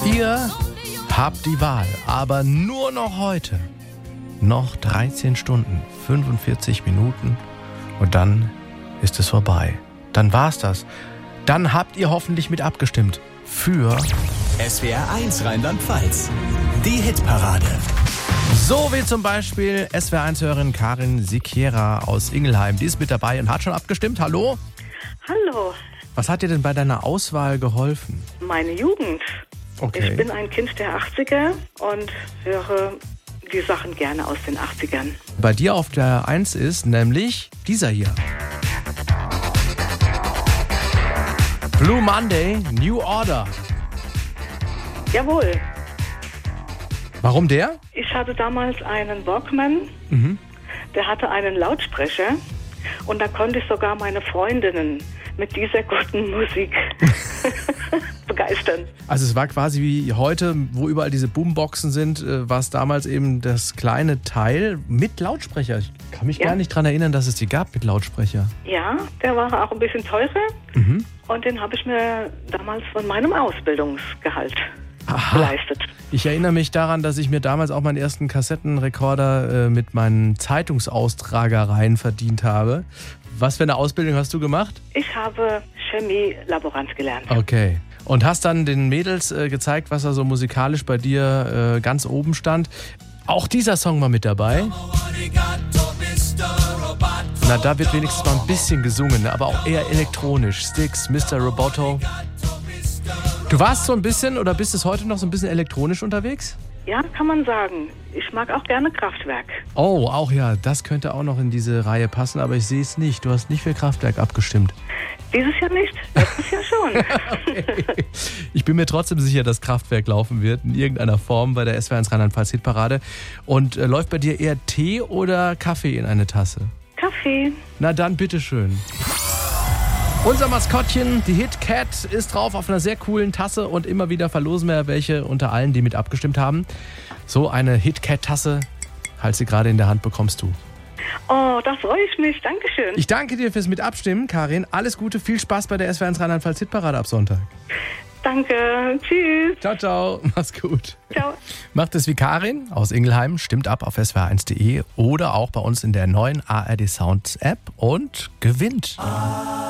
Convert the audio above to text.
Ihr habt die Wahl, aber nur noch heute. Noch 13 Stunden, 45 Minuten und dann ist es vorbei. Dann war's das. Dann habt ihr hoffentlich mit abgestimmt für SWR 1 Rheinland-Pfalz. Die Hitparade. so wie zum Beispiel SWR1-Hörerin Karin Sikiera aus Ingelheim. Die ist mit dabei und hat schon abgestimmt. Hallo? Hallo, Was hat dir denn bei deiner Auswahl geholfen? meine Jugend. Okay. Ich bin ein Kind der 80er und höre die Sachen gerne aus den 80ern. Bei dir auf der 1 ist nämlich dieser hier. Blue Monday, New Order. Jawohl, Warum der? ich hatte damals einen Walkman, der hatte einen Lautsprecher und da konnte ich sogar meine Freundinnen mit dieser guten Musik begeistern. Also es war quasi wie heute, wo überall diese Boomboxen sind, war es damals eben das kleine Teil mit Lautsprecher. Ich kann mich gar nicht dran erinnern, dass es die gab mit Lautsprecher. Ja, der war auch ein bisschen teurer und den habe ich mir damals von meinem Ausbildungsgehalt geleistet. Ich erinnere mich daran, dass ich mir damals auch meinen ersten Kassettenrekorder mit meinen Zeitungsaustragereien verdient habe. Was für eine Ausbildung hast du gemacht? Ich habe Chemielaborant gelernt. Okay. Und hast dann den Mädels gezeigt, was da so musikalisch bei dir ganz oben stand. Auch dieser Song war mit dabei. Na, da wird wenigstens mal ein bisschen gesungen, aber auch eher elektronisch. Styx, Mr. Roboto. Du warst so ein bisschen oder bist es heute noch so ein bisschen elektronisch unterwegs? Ja, kann man sagen. Ich mag auch gerne Kraftwerk. Oh, auch ja, das könnte auch noch in diese Reihe passen, aber ich sehe es nicht. Du hast nicht für Kraftwerk abgestimmt. Dieses Jahr nicht, letztes Jahr schon. Okay. Ich bin mir trotzdem sicher, dass Kraftwerk laufen wird, in irgendeiner Form bei der SWR1 Rheinland-Pfalz Hitparade. Und läuft bei dir eher Tee oder Kaffee in eine Tasse? Kaffee. Na dann, bitteschön. Unser Maskottchen, die Hit Cat, ist drauf auf einer sehr coolen Tasse und immer wieder verlosen wir welche unter allen, die mit abgestimmt haben. So eine Hit Cat Tasse, halt sie gerade in der Hand, bekommst du. Oh, da freue ich mich. Dankeschön. Ich danke dir fürs Mitabstimmen, Karin. Alles Gute, viel Spaß bei der SWR1 Rheinland-Pfalz Hitparade ab Sonntag. Danke. Tschüss. Ciao, ciao. Mach's gut. Ciao. Macht es wie Karin aus Ingelheim, stimmt ab auf swr1.de oder auch bei uns in der neuen ARD Sounds App und gewinnt.